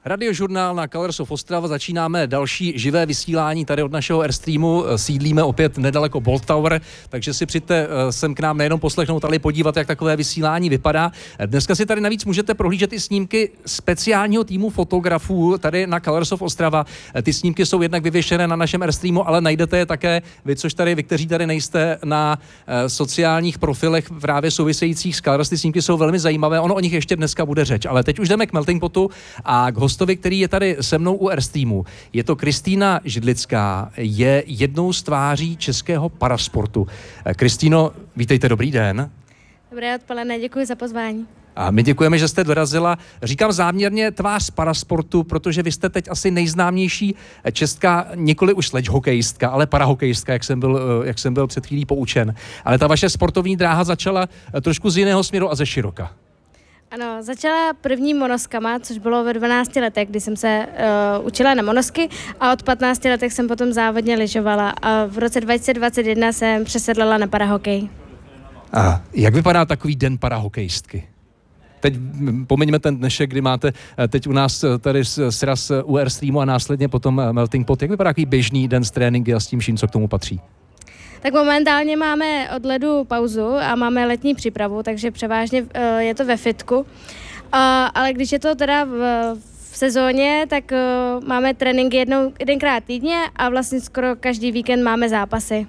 Radiožurnál na Colors of Ostrava, začínáme další živé vysílání tady od našeho Airstreamu, sídlíme opět nedaleko Bolt Tower, takže si přijďte sem k nám nejenom poslechnout, ale i podívat, jak takové vysílání vypadá. Dneska si tady navíc můžete prohlížet i snímky speciálního týmu fotografů tady na Colors of Ostrava. Ty snímky jsou jednak vyvěšené na našem Airstreamu, ale najdete je také vy, kteří tady nejste, na sociálních profilech právě souvisejících s Colors. Ty snímky jsou velmi zajímavé, ono o nich ještě dneska bude řeč, ale teď už jdeme k Melting Potu a k hostovi, který je tady se mnou u Airstreamu. Je to Kristýna Židlická, je jednou z tváří českého parasportu. Kristýno, vítejte, dobrý den. Dobré odpoledne, děkuji za pozvání. A my děkujeme, že jste dorazila. Říkám záměrně tvář parasportu, protože vy jste teď asi nejznámější česká, nikoli už sledge-hokejistka, ale parahokejistka, jak jsem byl před chvílí poučen. Ale ta vaše sportovní dráha začala trošku z jiného směru a ze široka. Ano, začala první monoskama, což bylo ve 12 letech, kdy jsem se učila na monosky a od 15 letech jsem potom závodně lyžovala a v roce 2021 jsem přesedlala na parahokej. A jak vypadá takový den parahokejistky? Teď pomeňme ten dnešek, kdy máte teď u nás tady sraz u Airstreamu a následně potom Melting Pot. Jak vypadá takový běžný den s tréninky a s tím vším, co k tomu patří? Tak momentálně máme od ledu pauzu a máme letní přípravu, takže převážně je to ve fitku. Ale když je to teda v sezóně, tak máme tréninky jedenkrát týdně a vlastně skoro každý víkend máme zápasy.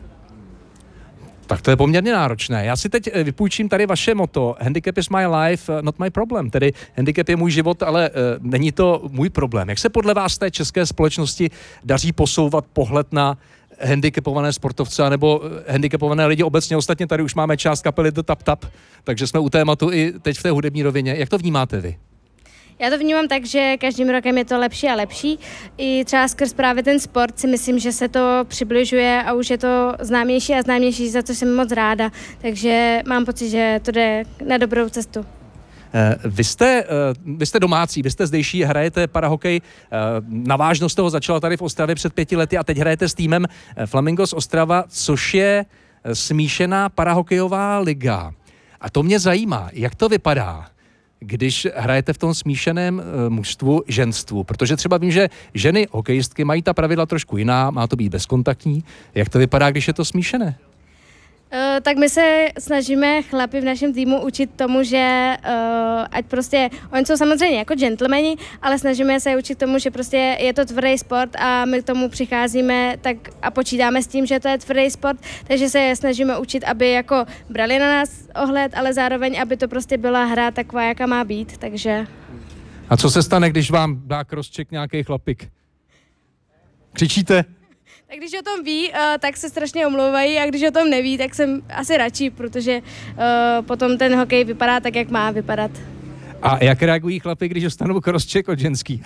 Tak to je poměrně náročné. Já si teď vypůjčím tady vaše motto. Handicap is my life, not my problem. Tedy handicap je můj život, ale není to můj problém. Jak se podle vás té české společnosti daří posouvat pohled na handicapované sportovce nebo handicapované lidi obecně? Ostatně tady už máme část kapely The Tap Tap, takže jsme u tématu i teď v té hudební rovině. Jak to vnímáte vy? Já to vnímám tak, že každým rokem je to lepší a lepší. I třeba skrz právě ten sport si myslím, že se to přibližuje a už je to známější a známější, za co jsem moc ráda. Takže mám pocit, že to jde na dobrou cestu. Vy jste domácí, vy jste zdejší, hrajete parahokej. Na vážnost toho začala tady v Ostravě před 5 lety a teď hrajete s týmem Flamingos Ostrava, což je smíšená parahokejová liga. A to mě zajímá, jak to vypadá, když hrajete v tom smíšeném mužstvu ženstvu. Protože třeba vím, že ženy hokejistky mají ta pravidla trošku jiná, má to být bezkontaktní. Jak to vypadá, když je to smíšené? Tak my se snažíme chlapi v našem týmu učit tomu, že ať prostě, oni jsou samozřejmě jako gentlemani, ale snažíme se učit tomu, že prostě je to tvrdý sport a my k tomu přicházíme tak a počítáme s tím, že to je tvrdý sport, takže se snažíme učit, aby jako brali na nás ohled, ale zároveň, aby to prostě byla hra taková, jaká má být, takže... A co se stane, když vám dá crosscheck nějaký chlapík? Křičíte? Tak když o tom ví, tak se strašně omlouvají a když o tom neví, tak jsem asi radši, protože potom ten hokej vypadá tak, jak má vypadat. A jak reagují chlapi, když dostanou crosscheck od ženský?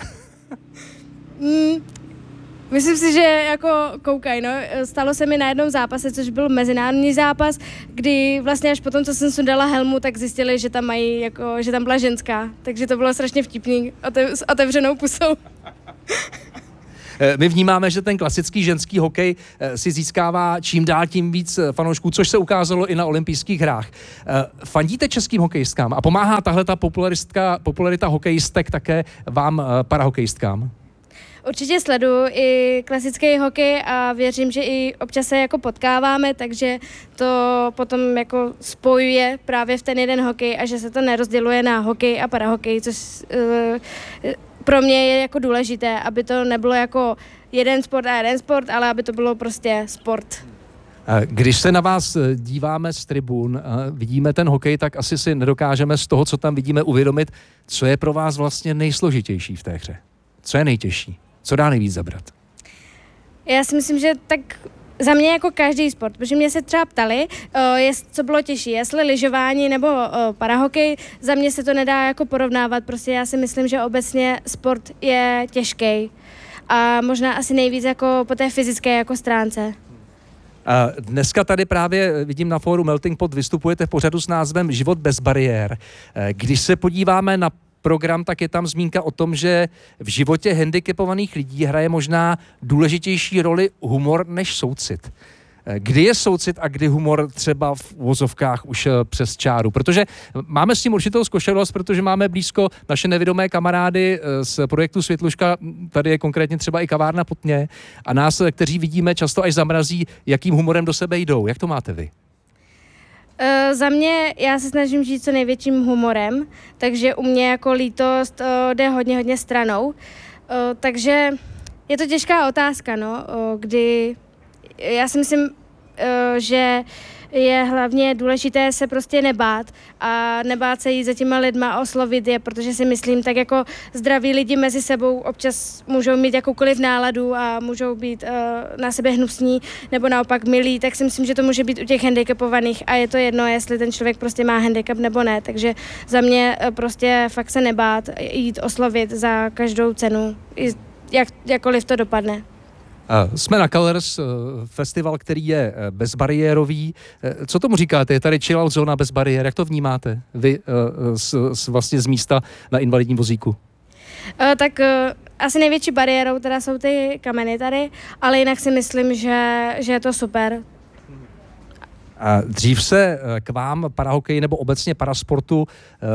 Myslím si, že jako koukají, no. Stalo se mi na jednom zápase, což byl mezinárodní zápas, kdy vlastně až potom, co jsem sundala helmu, tak zjistili, že tam mají, jako, že tam byla ženská. Takže to bylo strašně vtipný, s otevřenou pusou. My vnímáme, že ten klasický ženský hokej si získává čím dál tím víc fanoušků, což se ukázalo i na olympijských hrách. Fandíte českým hokejistkám a pomáhá tahle ta popularita hokejistek také vám parahokejistkám? Určitě sleduju i klasický hokej a věřím, že i občas se jako potkáváme, takže to potom jako spojuje právě v ten jeden hokej a že se to nerozděluje na hokej a parahokej, což pro mě je jako důležité, aby to nebylo jako jeden sport, ale aby to bylo prostě sport. Když se na vás díváme z tribun, vidíme ten hokej, tak asi si nedokážeme z toho, co tam vidíme, uvědomit, co je pro vás vlastně nejsložitější v té hře. Co je nejtěžší? Co dá nejvíc zabrat? Já si myslím, že tak za mě jako každý sport, protože mě se třeba ptali, co bylo těžší, jestli lyžování nebo parahokej, za mě se to nedá jako porovnávat, prostě já si myslím, že obecně sport je těžký a možná asi nejvíc jako po té fyzické jako stránce. Dneska tady právě vidím na fóru Melting Pot vystupujete v pořadu s názvem Život bez bariér. Když se podíváme na program, tak je tam zmínka o tom, že v životě handicapovaných lidí hraje možná důležitější roli humor než soucit. Kdy je soucit a kdy humor třeba v uvozovkách už přes čáru? Protože máme s tím určitou zkušenost, protože máme blízko naše nevidomé kamarády z projektu Světluška, tady je konkrétně třeba i kavárna Putně, a nás, kteří vidíme, často až zamrazí, jakým humorem do sebe jdou. Jak to máte vy? Za mě, já se snažím žít co největším humorem, takže u mě jako lítost jde hodně stranou. Takže je to těžká otázka, no, kdy já si myslím, že je hlavně důležité se prostě nebát a nebát se jít za těma lidma, oslovit je, protože si myslím, tak jako zdraví lidi mezi sebou občas můžou mít jakoukoliv náladu a můžou být na sebe hnusní nebo naopak milí, tak si myslím, že to může být u těch handicapovaných a je to jedno, jestli ten člověk prostě má handicap nebo ne, takže za mě prostě fakt se nebát, jít oslovit za každou cenu, jakkoliv to dopadne. Jsme na Colors, festival, který je bezbariérový. Co tomu říkáte? Je tady chill-out zóna bez bariér. Jak to vnímáte vy vlastně z místa na invalidním vozíku? Tak asi největší bariérou teda jsou ty kameny tady, ale jinak si myslím, že je to super. Dřív se k vám parahokej nebo obecně parasportu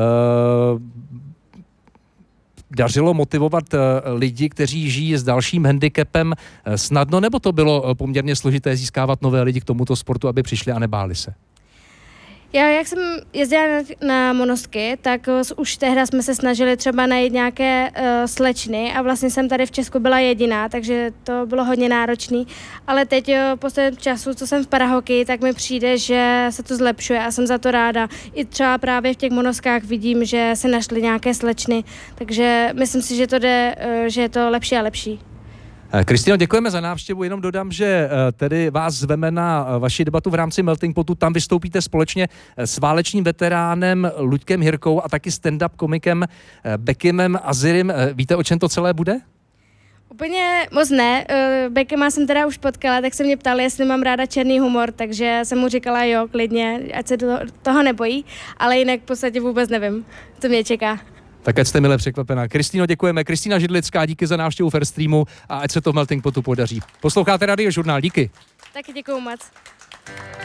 dařilo motivovat lidi, kteří žijí s dalším handicapem snadno, nebo to bylo poměrně složité získávat nové lidi k tomuto sportu, aby přišli a nebáli se? Jak jsem jezdila na monosky, tak už tehdy jsme se snažili třeba najít nějaké slečny a vlastně jsem tady v Česku byla jediná, takže to bylo hodně náročné. Ale teď posledním času, co jsem v parahokeji, tak mi přijde, že se to zlepšuje a jsem za to ráda. I třeba právě v těch monoskách vidím, že se našly nějaké slečny, takže myslím si, že to jde, že je to lepší a lepší. Kristýno, děkujeme za návštěvu, jenom dodám, že tedy vás zveme na vaši debatu v rámci Melting Potu, tam vystoupíte společně s válečným veteránem Luďkem Hirkou a taky stand-up komikem Bekimem Azirim. Víte, o čem to celé bude? Úplně moc ne. Bekema jsem teda už potkala, tak se mě ptali, jestli mám ráda černý humor, takže jsem mu říkala jo, klidně, ať se toho nebojí, ale jinak v podstatě vůbec nevím, co mě čeká. Tak ať jste mile překvapená. Kristýno, děkujeme. Kristýna Židlická, díky za návštěvu Fairstreamu a ať se to v Melting Potu podaří. Posloucháte Radiožurnál, díky. Taky děkuju moc.